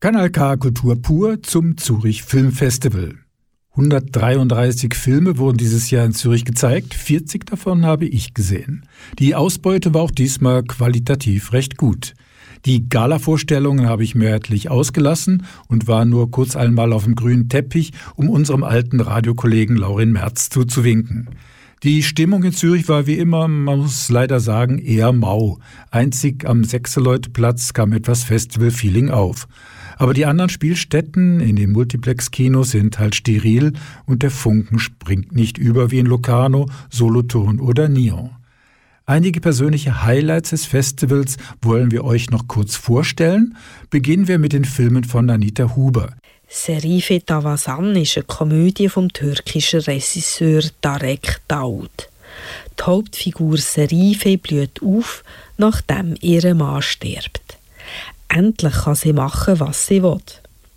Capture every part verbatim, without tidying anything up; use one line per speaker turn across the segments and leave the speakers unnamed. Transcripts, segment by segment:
Kanal K Kultur pur zum Zürich Filmfestival. hundertdreiunddreißig Filme wurden dieses Jahr in Zürich gezeigt, vierzig davon habe ich gesehen. Die Ausbeute war auch diesmal qualitativ recht gut. Die Gala-Vorstellungen habe ich mehrheitlich ausgelassen und war nur kurz einmal auf dem grünen Teppich, um unserem alten Radiokollegen Laurin Merz zuzuwinken. Die Stimmung in Zürich war wie immer, man muss leider sagen, eher mau. Einzig am Sechseleuteplatz kam etwas Festival-Feeling auf. Aber die anderen Spielstätten in den Multiplex-Kinos sind halt steril und der Funken springt nicht über wie in Locarno, Solothurn oder Nyon. Einige persönliche Highlights des Festivals wollen wir euch noch kurz vorstellen. Beginnen wir mit den Filmen von Anita Huber.
Serife Tavasan ist eine Komödie vom türkischen Regisseur Tarek Daoud. Die Hauptfigur Serife blüht auf, nachdem ihr Mann stirbt. Endlich kann sie machen, was sie will.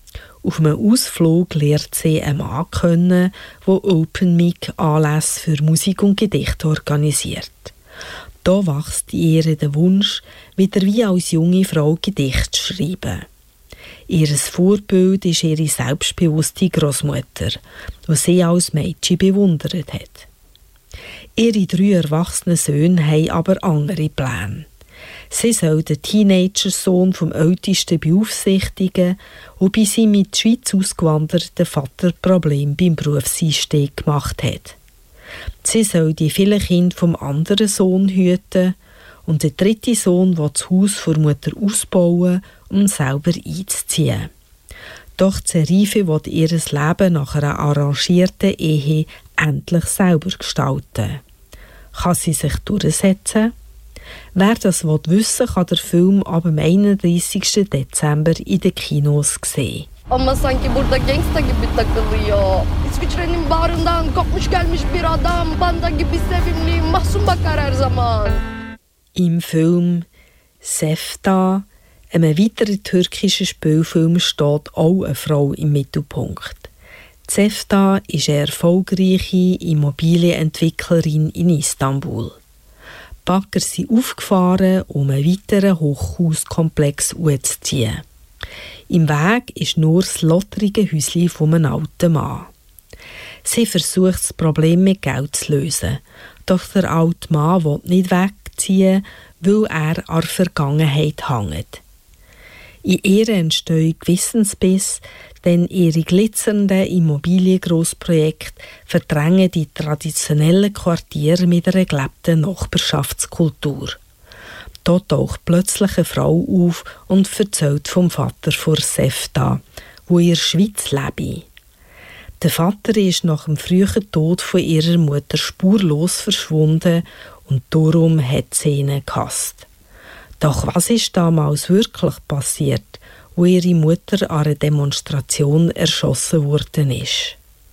Auf einem Ausflug lernt sie einen Mann kennen, der Open-Mic-Anlässe für Musik und Gedichte organisiert. Da wächst in ihr der Wunsch, wieder wie als junge Frau Gedichte zu schreiben. Ihr Vorbild ist ihre selbstbewusste Großmutter, die sie als Mädchen bewundert hat. Ihre drei erwachsenen Söhne haben aber andere Pläne. Sie soll den Teenager-Sohn vom Ältesten beaufsichtigen, wobei sie mit der Schweiz ausgewanderten Vater Probleme beim Berufseinstieg gemacht hat. Sie soll die vielen Kinder vom anderen Sohn hüten und der dritte Sohn will das Haus vor Mutter ausbauen, um selber einzuziehen. Doch Serife will ihr Leben nach einer arrangierten Ehe endlich selber gestalten. Kann sie sich durchsetzen? Wer das wissen will, kann der Film ab dem einunddreißigsten Dezember in den Kinos sehen.
Ama sanki burada gangsta gibi takılıyor. İsviçre'nin bağrından kopmuş gelmiş bir adam. Panda gibi sevimli, mahzun bakar her zaman.
Im Film Sefta, einem weiteren türkischen Spielfilm, steht auch eine Frau im Mittelpunkt. Sefta ist eine erfolgreiche Immobilienentwicklerin in Istanbul. Die Bagger sind aufgefahren, um einen weiteren Hochhauskomplex hochzuziehen. Im Weg ist nur das lotterige Häuschen von einem alten Mann. Sie versucht, das Problem mit Geld zu lösen. Doch der alte Mann will nicht wegziehen, weil er an der Vergangenheit hängt. In ihr entstehen Gewissensbiss, denn ihre glitzernden Immobiliengrossprojekte verdrängen die traditionellen Quartiere mit einer gelebten Nachbarschaftskultur. Da taucht plötzlich eine Frau auf und erzählt vom Vater von Sefta, wo in der Schweiz lebe. Der Vater ist nach dem frühen Tod von ihrer Mutter spurlos verschwunden und darum hat sie ihn gehasst. Doch was ist damals wirklich passiert, wo ihre Mutter an einer Demonstration erschossen worden ist?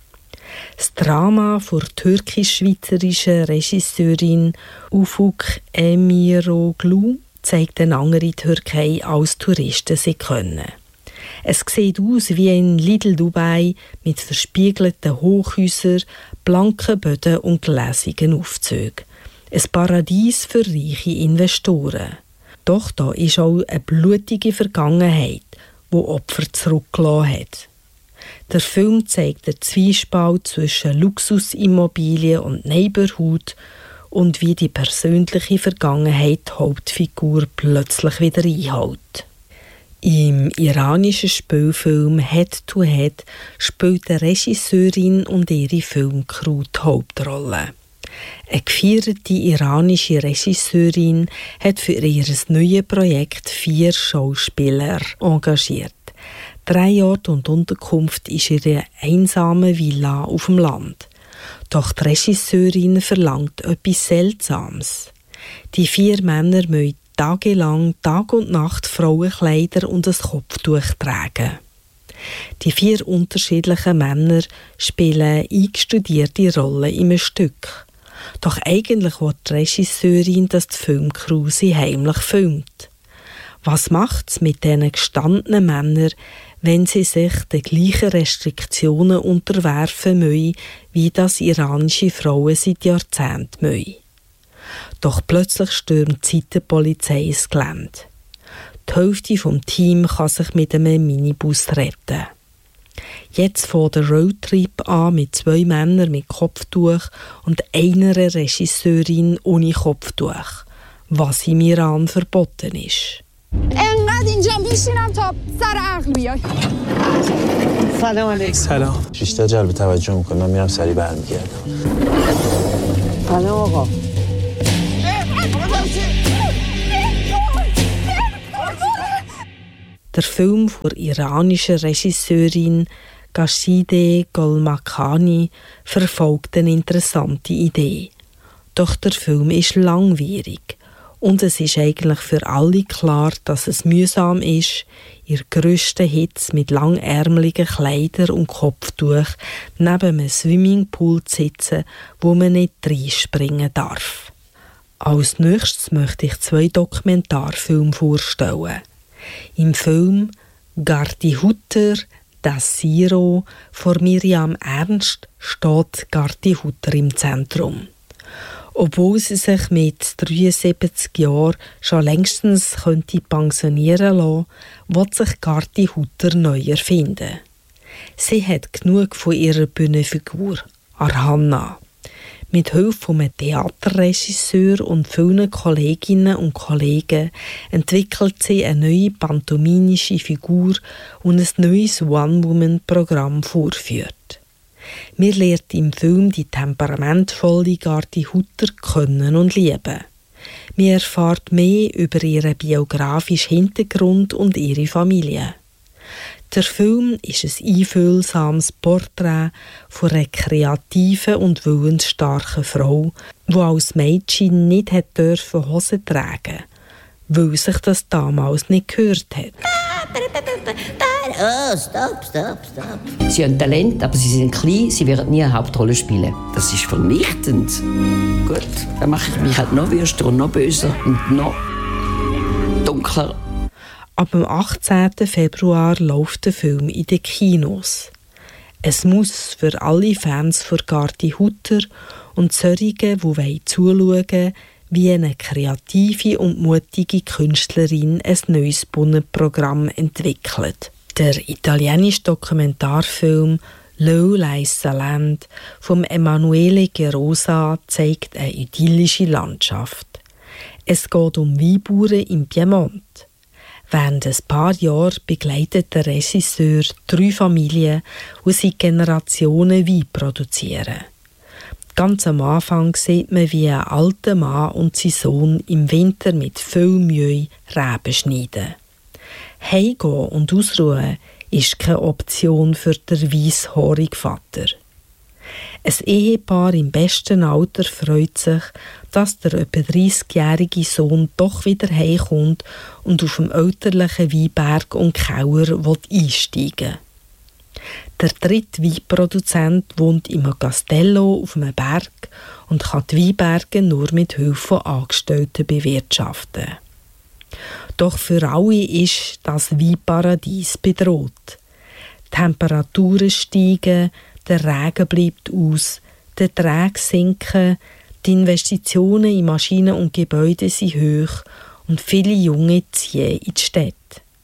Das Drama von der türkisch-schweizerischen Regisseurin Ufuk Emiroglu zeigt eine andere Türkei, als Touristen sie können. Es sieht aus wie ein Little Dubai mit verspiegelten Hochhäusern, blanken Böden und gläsigen Aufzügen. Ein Paradies für reiche Investoren. Doch da ist auch eine blutige Vergangenheit, die Opfer zurückgelassen hat. Der Film zeigt den Zwiespalt zwischen Luxusimmobilien und Neighborhood und wie die persönliche Vergangenheit die Hauptfigur plötzlich wieder einholt. Im iranischen Spielfilm Head to Head spielt die Regisseurin und ihre Filmcrew die Hauptrolle. Eine gefeierte iranische Regisseurin hat für ihr neues Projekt vier Schauspieler engagiert. Drehort und Unterkunft ist ihre einsame Villa auf dem Land. Doch die Regisseurin verlangt etwas Seltsames. Die vier Männer müssen tagelang Tag und Nacht Frauenkleider und ein Kopftuch tragen. Die vier unterschiedlichen Männer spielen eingestudierte Rollen in einem Stück. Doch eigentlich will die Regisseurin, dass die Filmcrew sie heimlich filmt. Was macht es mit diesen gestandenen Männern, wenn sie sich den gleichen Restriktionen unterwerfen müssen, wie das iranische Frauen seit Jahrzehnten müssen? Doch plötzlich stürmt die Zeitenpolizei ins Gelände. Die Hälfte vom Team kann sich mit einem Minibus retten. Jetzt fängt der Roadtrip an mit zwei Männern mit Kopftuch und einer Regisseurin ohne Kopftuch, was im Iran verboten ist.
انقدر اینجا میشینم تا سر عقل بیای.
سلام علیکم. سلام. بیشتر جلب توجه میکنم. من میرم سریع برمیگردم. سلام آقا.
Der Film der iranischen Regisseurin Gashideh Golmakani verfolgt eine interessante Idee. Doch der Film ist langwierig und es ist eigentlich für alle klar, dass es mühsam ist, in der grössten Hitze mit langärmeligen Kleidern und Kopftuch neben einem Swimmingpool zu sitzen, wo man nicht reinspringen darf. Als nächstes möchte ich zwei Dokumentarfilme vorstellen. Im Film «Gardi Hutter, das Siro» von Miriam Ernst steht Gardi Hutter im Zentrum. Obwohl sie sich mit dreiundsiebzig Jahren schon längstens könnte pensionieren lassen, will sich Gardi Hutter neu erfinden. Sie hat genug von ihrer Bühnenfigur, Arhanna. Mit Hilfe von einem Theaterregisseur und vielen Kolleginnen und Kollegen entwickelt sie eine neue pantomimische Figur und ein neues One-Woman-Programm vorführt. Wir lernen im Film die temperamentvolle Gardi Hutter kennen und lieben. Wir erfahren mehr über ihren biografischen Hintergrund und ihre Familie. Der Film ist ein einfühlsames Porträt von einer kreativen und willensstarken Frau, die als Mädchen nicht dürfen Hosen tragen, weil sich das damals nicht gehört hat.
Oh, stopp, stopp, stopp. Sie haben Talent, aber sie sind klein, sie werden nie eine Hauptrolle spielen. Das ist vernichtend. Gut, dann mache ich mich halt noch wüster und noch böser und noch dunkler.
Ab dem achtzehnten Februar läuft der Film in den Kinos. Es muss für alle Fans von Gardi Hutter und solche, die zuschauen wollen, wie eine kreative und mutige Künstlerin ein neues Bühnenprogramm entwickelt. Der italienische Dokumentarfilm «Low Lies the Land» von Emanuele Gerosa zeigt eine idyllische Landschaft. Es geht um Weinbauern im Piemont. Während ein paar Jahren begleitet der Regisseur drei Familien, die seit Generationen Wein produzieren. Ganz am Anfang sieht man, wie ein alter Mann und sein Sohn im Winter mit viel Mühe Reben schneiden. Heimgehen und ausruhen ist keine Option für den weisshaarigen Vater. Ein Ehepaar im besten Alter freut sich, dass der etwa dreißigjährige Sohn doch wieder heimkommt und auf dem elterlichen Weinberg und Keller einsteigen will. Der dritte Weinproduzent wohnt im Castello auf einem Berg und kann die Weinberge nur mit Hilfe von Angestellten bewirtschaften. Doch für alle ist das Weinparadies bedroht. Die Temperaturen steigen, der Regen bleibt aus, die Erträge sinken, die Investitionen in Maschinen und Gebäude sind hoch und viele Junge ziehen in die Städte.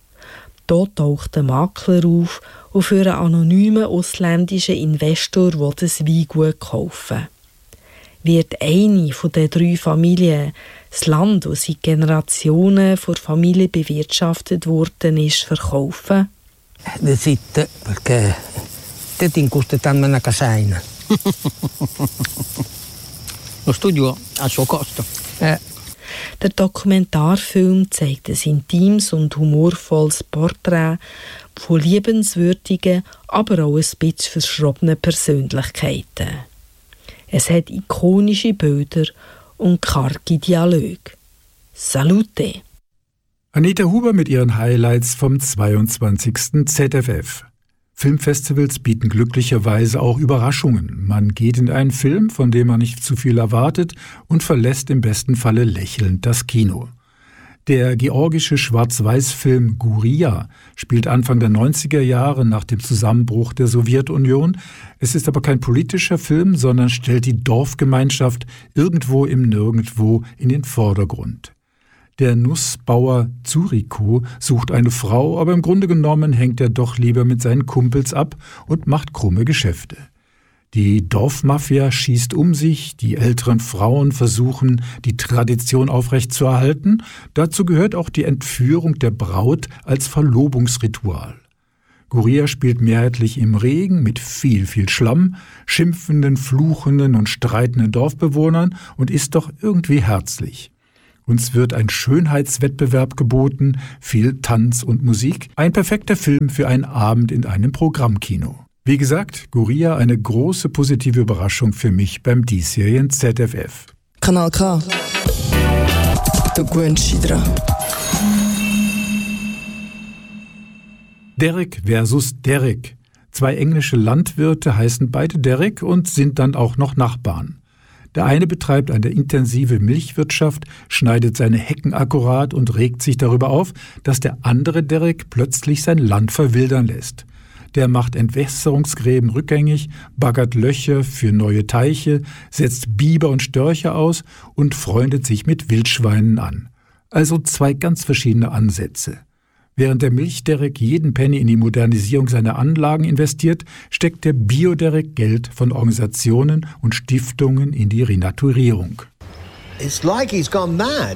Dort taucht ein Makler auf und für einen anonymen ausländischen Investor will das Weingut kaufen. Wird eine von den drei Familien das Land, das seit Generationen von der Familie bewirtschaftet worden ist, verkaufen?
Decidete, perché te ti incosta tanto una casaina. Lo studio ha il suo costo. Eh.
Der Dokumentarfilm zeigt ein intimes und humorvolles Porträt von liebenswürdigen, aber auch ein bisschen verschrobenen Persönlichkeiten. Es hat ikonische Bilder und karge Dialoge. Salute!
Anita Huber mit ihren Highlights vom zweiundzwanzigsten Z F F. Filmfestivals bieten glücklicherweise auch Überraschungen. Man geht in einen Film, von dem man nicht zu viel erwartet, und verlässt im besten Falle lächelnd das Kino. Der georgische Schwarz-Weiß-Film Guria spielt Anfang der neunziger Jahre nach dem Zusammenbruch der Sowjetunion. Es ist aber kein politischer Film, sondern stellt die Dorfgemeinschaft irgendwo im Nirgendwo in den Vordergrund. Der Nussbauer Zuriko sucht eine Frau, aber im Grunde genommen hängt er doch lieber mit seinen Kumpels ab und macht krumme Geschäfte. Die Dorfmafia schießt um sich, die älteren Frauen versuchen, die Tradition aufrechtzuerhalten. Dazu gehört auch die Entführung der Braut als Verlobungsritual. Gurria spielt mehrheitlich im Regen mit viel, viel Schlamm, schimpfenden, fluchenden und streitenden Dorfbewohnern und ist doch irgendwie herzlich. Uns wird ein Schönheitswettbewerb geboten, viel Tanz und Musik, ein perfekter Film für einen Abend in einem Programmkino. Wie gesagt, Gurria eine große positive Überraschung für mich beim diesjährigen Z F F.
Kanal K. Du gewöhnst dich dran.
Derek versus Derek. Zwei englische Landwirte heißen beide Derek und sind dann auch noch Nachbarn. Der eine betreibt eine intensive Milchwirtschaft, schneidet seine Hecken akkurat und regt sich darüber auf, dass der andere Derek plötzlich sein Land verwildern lässt. Der macht Entwässerungsgräben rückgängig, baggert Löcher für neue Teiche, setzt Biber und Störche aus und freundet sich mit Wildschweinen an. Also zwei ganz verschiedene Ansätze. Während der Milch-Derek jeden Penny in die Modernisierung seiner Anlagen investiert, steckt der Bio-Derek Geld von Organisationen und Stiftungen in die Renaturierung.
It's like he's gone mad.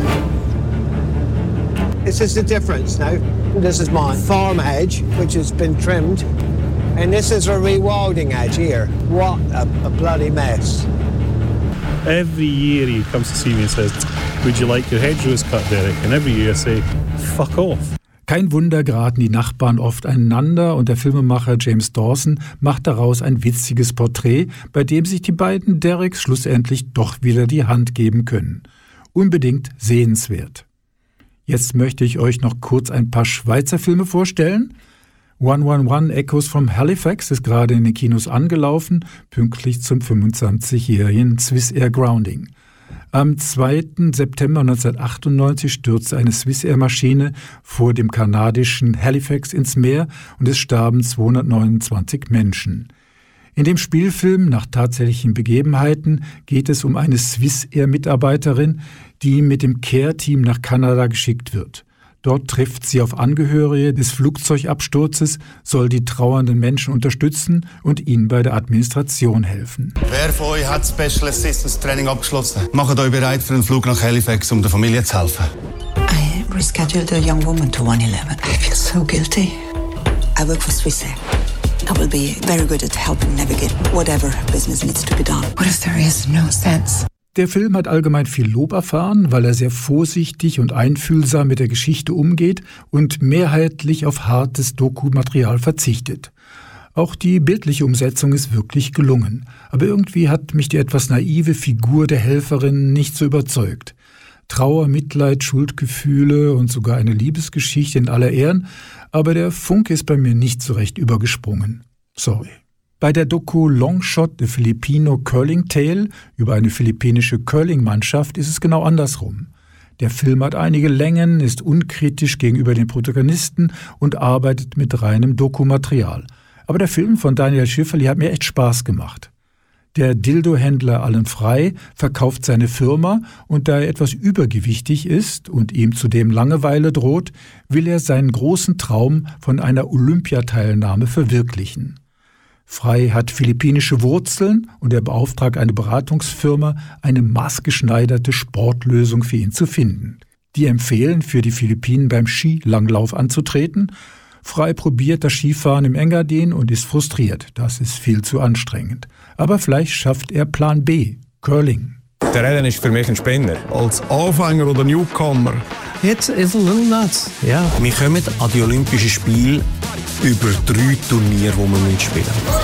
This is the difference now. This is my farm hedge, which has been trimmed, and this is a rewilding hedge here. What a, a bloody mess.
Every year he comes to see me and says, would you like your hedgerows cut, Derek? And every year I say, fuck off.
Kein Wunder, geraten die Nachbarn oft aneinander und der Filmemacher James Dawson macht daraus ein witziges Porträt, bei dem sich die beiden Dereks schlussendlich doch wieder die Hand geben können. Unbedingt sehenswert. Jetzt möchte ich euch noch kurz ein paar Schweizer Filme vorstellen. eins eins eins Echoes from Halifax ist gerade in den Kinos angelaufen, pünktlich zum fünfundzwanzigjährigen Swissair Grounding. Am zweiten September neunzehnhundertachtundneunzig stürzte eine Swissair-Maschine vor dem kanadischen Halifax ins Meer und es starben zweihundertneunundzwanzig Menschen. In dem Spielfilm nach tatsächlichen Begebenheiten geht es um eine Swissair-Mitarbeiterin, die mit dem Care-Team nach Kanada geschickt wird. Dort trifft sie auf Angehörige des Flugzeugabsturzes, soll die trauernden Menschen unterstützen und ihnen bei der Administration helfen.
Wer von euch hat Special Assistance Training abgeschlossen? Macht euch bereit für einen Flug nach Halifax, um der Familie zu helfen.
I rescheduled a young woman to one eleven. I feel so guilty. I work for Swissair. I will be very good at helping navigate whatever business needs to be done. What if there is no sense?
Der Film hat allgemein viel Lob erfahren, weil er sehr vorsichtig und einfühlsam mit der Geschichte umgeht und mehrheitlich auf hartes Dokumaterial verzichtet. Auch die bildliche Umsetzung ist wirklich gelungen. Aber irgendwie hat mich die etwas naive Figur der Helferin nicht so überzeugt. Trauer, Mitleid, Schuldgefühle und sogar eine Liebesgeschichte in aller Ehren, aber der Funke ist bei mir nicht so recht übergesprungen. Sorry. Bei der Doku Longshot, The Filipino Curling Tale über eine philippinische Curling-Mannschaft ist es genau andersrum. Der Film hat einige Längen, ist unkritisch gegenüber den Protagonisten und arbeitet mit reinem Dokumaterial. Aber der Film von Daniel Schifferli hat mir echt Spaß gemacht. Der Dildo-Händler Allen Frey verkauft seine Firma und da er etwas übergewichtig ist und ihm zudem Langeweile droht, will er seinen großen Traum von einer Olympiateilnahme verwirklichen. Frey hat philippinische Wurzeln und er beauftragt eine Beratungsfirma, eine maßgeschneiderte Sportlösung für ihn zu finden. Die empfehlen, für die Philippinen beim Skilanglauf anzutreten. Frey probiert das Skifahren im Engadin und ist frustriert. Das ist viel zu anstrengend. Aber vielleicht schafft er Plan B, Curling.
Der Rennen ist für mich ein Spinner.
Als Anfänger oder Newcomer.
It's, it's a little nuts.
Ja. Wir kommen an die Olympischen Spiele über drei Turniere, die wir mitspielen.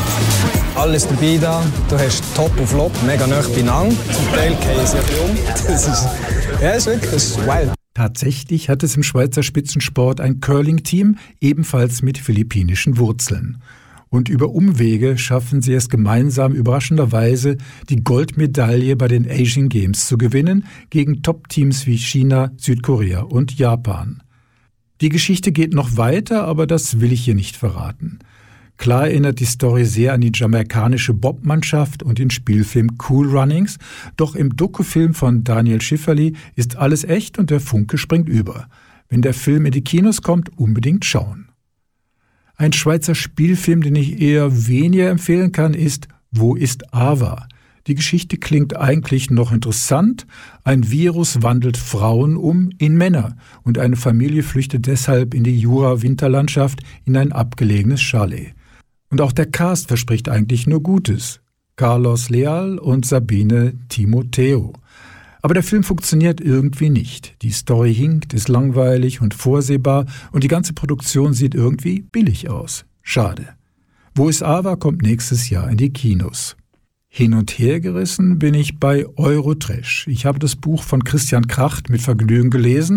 Alles dabei da. Du hast Top und Flop, mega nah beieinander. Zum Teil gehen sie um. Das ist, ja, ist wirklich, das ist wild.
Tatsächlich hat es im Schweizer Spitzensport ein Curling-Team, ebenfalls mit philippinischen Wurzeln. Und über Umwege schaffen sie es gemeinsam überraschenderweise, die Goldmedaille bei den Asian Games zu gewinnen, gegen Top-Teams wie China, Südkorea und Japan. Die Geschichte geht noch weiter, aber das will ich hier nicht verraten. Klar erinnert die Story sehr an die jamaikanische Bobmannschaft und den Spielfilm Cool Runnings, doch im Dokufilm von Daniel Schifferli ist alles echt und der Funke springt über. Wenn der Film in die Kinos kommt, unbedingt schauen. Ein Schweizer Spielfilm, den ich eher weniger empfehlen kann, ist Wo ist Ava? Die Geschichte klingt eigentlich noch interessant. Ein Virus wandelt Frauen um in Männer und eine Familie flüchtet deshalb in die Jura-Winterlandschaft in ein abgelegenes Chalet. Und auch der Cast verspricht eigentlich nur Gutes. Carlos Leal und Sabine Timoteo. Aber der Film funktioniert irgendwie nicht. Die Story hinkt, ist langweilig und vorsehbar und die ganze Produktion sieht irgendwie billig aus. Schade. Wo ist Ava kommt nächstes Jahr in die Kinos. Hin und her gerissen bin ich bei Eurotrash. Ich habe das Buch von Christian Kracht mit Vergnügen gelesen